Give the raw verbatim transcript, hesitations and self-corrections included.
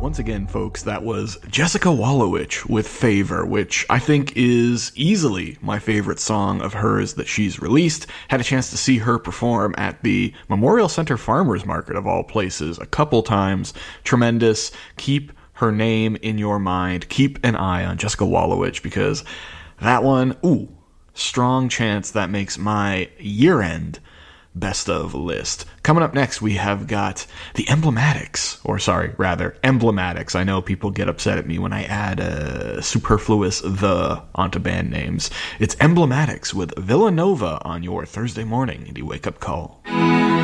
Once again, folks, that was Jessica Wallowich with Favor, which I think is easily my favorite song of hers that she's released. Had a chance to see her perform at the Memorial Center Farmers Market, of all places, a couple times. Tremendous. Keep her name in your mind. Keep an eye on Jessica Wallowich, because that one, ooh, strong chance that makes my year-end best of list. Coming up next, we have got the Emblematics, or sorry, rather, Emblematics. I know people get upset at me when I add a superfluous the onto band names. It's Emblematics with Villanova on your Thursday morning indie wake-up call.